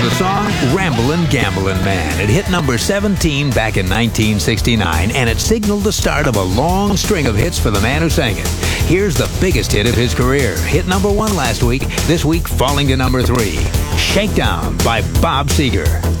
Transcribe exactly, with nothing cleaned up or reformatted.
The song Ramblin' Gamblin' Man. It hit number seventeen back in nineteen sixty-nine, and it signaled the start of a long string of hits for the man who sang it. Here's the biggest hit of his career. Hit number one last week, this week falling to number three. Shakedown by Bob Seger.